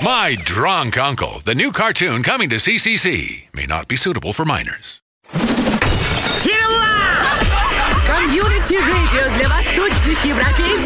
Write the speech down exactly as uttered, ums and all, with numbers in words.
My Drunk Uncle, the new cartoon coming to C C C. May not be suitable for minors. Комьюнити-радио для восточных европейцев